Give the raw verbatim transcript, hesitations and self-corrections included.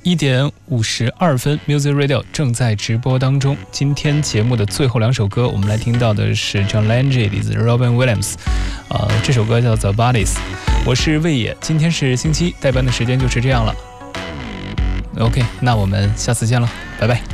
一点五十二分 Music Radio 正在直播当中。今天节目的最后两首歌，我们来听到的是 John Legend 以及 Robin Williams， 呃，这首歌叫做 Bodies。我是魏野，今天是星期一，代班的时间就是这样了。OK， 那我们下次见了，拜拜。